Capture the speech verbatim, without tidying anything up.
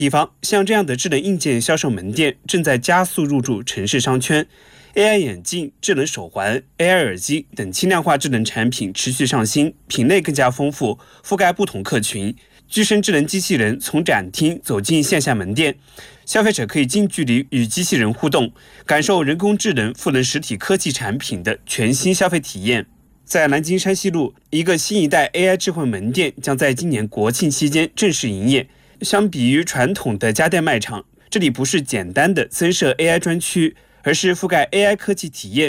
比方像这样的智能硬件销售门店正在加速入驻城市商圈， A I 眼镜、智能手环、A I 耳机等轻量化智能产品持续上新，品类更加丰富，覆盖不同客群。具身智能机器人从展厅走进线下门店，消费者可以近距离与机器人互动，感受人工智能赋能实体科技产品的全新消费体验。在南京山西路，一个新一代 A I 智慧门店将在今年国庆期间正式营业。相比于传统的家电卖场，这里不是简单的增设 A I 专区，而是覆盖 A I 科技体验